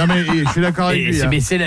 Non mais je suis d'accord avec lui. Mais c'est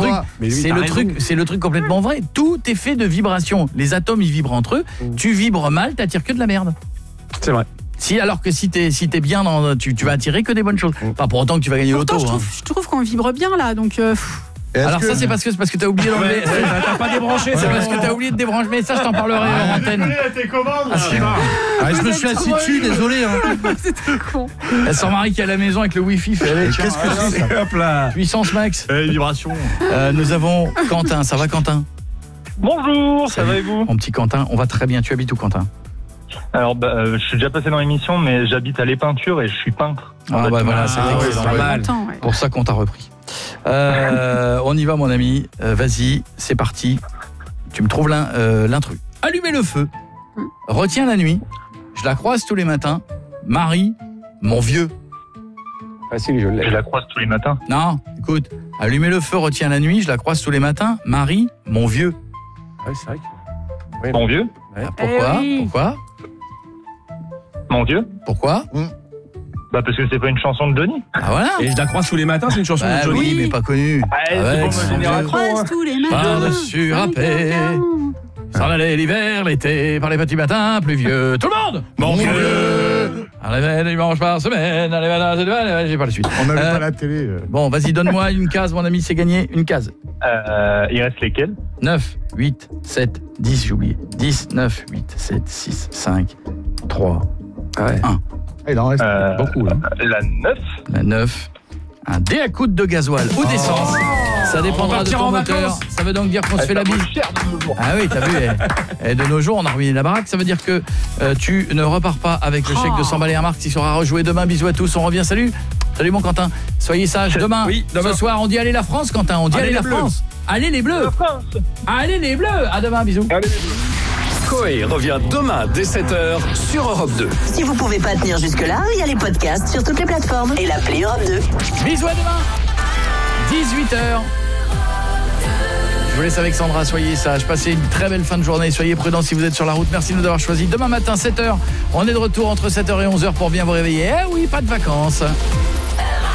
le truc complètement vrai. Tout est fait de vibrations. Les atomes ils vibrent entre eux. Tu vibres mal, t'attires que de la merde. C'est vrai. Alors que si t'es bien tu vas attirer que des bonnes choses. Pas pour autant que tu vas gagner l'auto. Je trouve qu'on vibre bien là, donc. Alors ça c'est parce que t'as oublié d'enlever. T'as pas débranché. C'est parce que t'as oublié de débrancher. Mais ça je t'en parlerai en antenne. Tes commandes. Je me suis assis dessus, désolé. C'était con. Elle sent Marie qui est à la maison avec le wifi. Qu'est-ce que c'est ça? Hop là. Puissance max. Vibration. Nous avons Quentin. Ça va Quentin? Bonjour, ça va et vous? Mon petit Quentin, on va très bien. Tu habites où Quentin? Alors, je suis déjà passé dans l'émission, mais j'habite à Les Peintures et je suis peintre. Voilà, c'est pas mal. Pour ça qu'on t'a repris. On y va, mon ami. Vas-y, c'est parti. Tu me trouves l'intrus. Allumez le feu. Retiens la nuit. Je la croise tous les matins. Marie, mon vieux. Facile, je l'ai. Je la croise tous les matins. Non, écoute. Allumez le feu, retiens la nuit. Je la croise tous les matins. Marie, mon vieux. Ah oui, c'est vrai. Oui, mon vieux. Pourquoi? Pourquoi? Mon vieux. Pourquoi? Parce que c'est pas une chanson de Denis. Ah voilà. Et je la croise tous les matins, c'est une chanson de Johnny. Oui, mais pas connue. C'est pour ma génération. Croise tous les matins. Par-dessus râpé. S'en allait l'hiver, l'été, par les petits matins pluvieux. Tout le monde! Mon vieux! Allez, dimanche par semaine, allez, j'ai pas la suite. On n'avait pas la télé. Bon, vas-y, donne-moi une case, mon ami, c'est gagné. Une case. Il reste lesquels? 9, 8, 7, 10, j'ai oublié. 10, 9, 8, 7, 6, 5, 3, 1. Il en reste beaucoup, là. La 9. La 9. Un dé à coude de gasoil ou d'essence. Ça dépendra de ton moteur. Ça veut donc dire qu'on se fait la bise. Ah oui, t'as vu. Et de nos jours, on a ruiné la baraque. Ça veut dire que tu ne repars pas avec le chèque de 100 balles à Marc qui sera rejoué demain. Bisous à tous. On revient. Salut. Salut mon Quentin. Soyez sages. Demain, ce soir, on dit allez la France, Quentin. On dit allez la France. Allez les Bleus. Allez les Bleus. À demain. Bisous. Allez les Bleus. Coé revient demain dès 7h sur Europe 2. Si vous pouvez pas tenir jusque-là, il y a les podcasts sur toutes les plateformes et l'appli Europe 2. Bisous à demain. 18h. Je vous laisse avec Sandra, soyez sages, passez une très belle fin de journée, soyez prudents si vous êtes sur la route, merci de nous avoir choisis. Demain matin 7h, on est de retour entre 7h et 11h pour bien vous réveiller. Eh oui, pas de vacances.